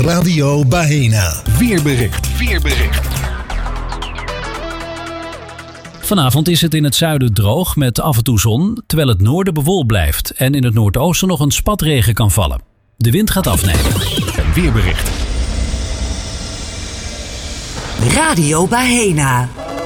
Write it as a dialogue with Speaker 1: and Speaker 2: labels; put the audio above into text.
Speaker 1: Radio Bahena. Weerbericht.
Speaker 2: Vanavond is het in het zuiden droog met af en toe zon, terwijl het noorden bewolkt blijft en in het noordoosten nog een spatregen kan vallen. De wind gaat afnemen.
Speaker 1: Weerbericht.
Speaker 3: Radio Bahena.